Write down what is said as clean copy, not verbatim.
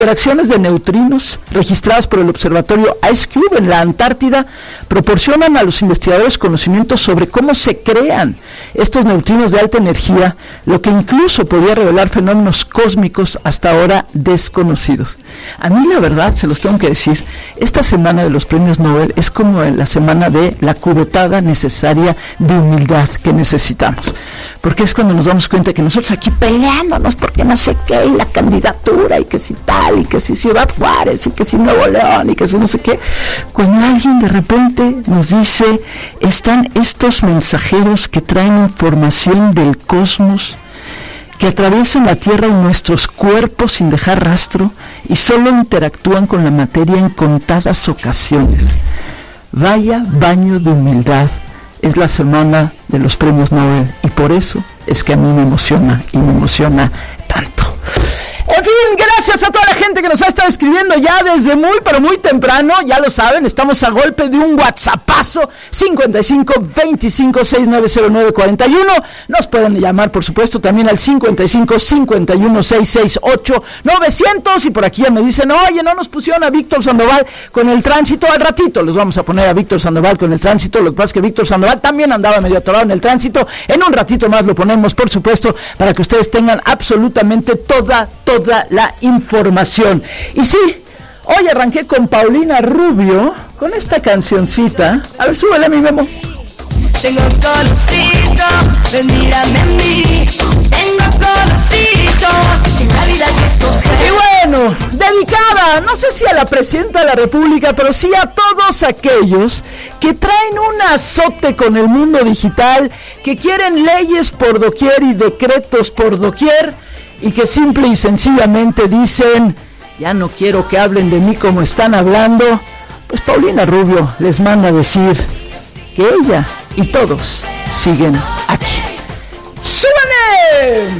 interacciones de neutrinos registradas por el observatorio IceCube en la Antártida proporcionan a los investigadores conocimientos sobre cómo se crean estos neutrinos de alta energía, lo que incluso podría revelar fenómenos cósmicos hasta ahora desconocidos. A mí, la verdad, se los tengo que decir, esta semana de los premios Nobel es como la semana de la cubetada necesaria de humildad que necesitamos, porque es cuando nos damos cuenta que nosotros aquí peleándonos porque no sé qué, y la candidatura, y que si tal, y que si Ciudad Juárez, y que si Nuevo León, y que si no sé qué, cuando alguien de repente nos dice, están estos mensajeros que traen información del cosmos, que atraviesan la Tierra y nuestros cuerpos sin dejar rastro, y solo interactúan con la materia en contadas ocasiones. Vaya baño de humildad es la semana de los premios Nobel, y por eso es que a mí me emociona, y me emociona tanto. En fin, gracias a toda la gente que nos ha estado escribiendo ya desde muy, pero muy temprano. Ya lo saben, estamos a golpe de un WhatsAppazo, 55 25 6909 41. Nos pueden llamar, por supuesto, también al 55 51 668 900. Y por aquí ya me dicen, oye, no nos pusieron a Víctor Sandoval con el tránsito. Al ratito les vamos a poner a Víctor Sandoval con el tránsito. Lo que pasa es que Víctor Sandoval también andaba medio atorado en el tránsito. En un ratito más lo ponemos, por supuesto, para que ustedes tengan absolutamente toda la información. Y sí, hoy arranqué con Paulina Rubio, con esta cancioncita. A ver, súbele a mi Memo. Tengo colorcito, ven mírame a mí. Tengo colorcito, sin la vida que escoger. Y bueno, dedicada, no sé si a la Presidenta de la República, pero sí a todos aquellos que traen un azote con el mundo digital, que quieren leyes por doquier y decretos por doquier, y que simple y sencillamente dicen, ya no quiero que hablen de mí como están hablando. Pues Paulina Rubio les manda a decir que ella y todos siguen aquí. ¡Súbale!